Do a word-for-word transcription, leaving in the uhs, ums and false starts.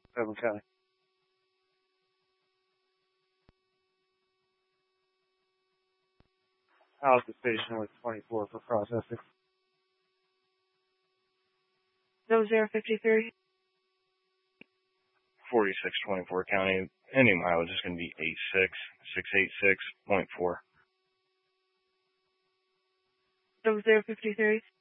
Seven County. How's the station with twenty-four for processing? Those zero fifty-three. forty-six twenty-four County. Any mileage is going to be eight six six eight six point four. Those zero fifty-three.